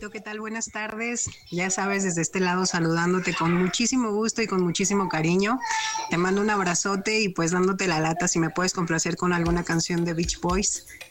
Paquito, ¿qué tal? Buenas tardes. Ya sabes, desde este lado saludándote con muchísimo gusto y con muchísimo cariño. Te mando un abrazote y pues dándote la lata si me puedes complacer con alguna canción de Beach Boys.